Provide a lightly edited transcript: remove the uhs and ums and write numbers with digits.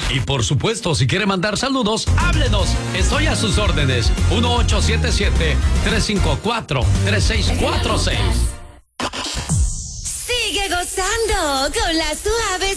Y por supuesto, si quiere mandar saludos, háblenos. Estoy a sus órdenes. 1877-354-3646. Sigue gozando con la suave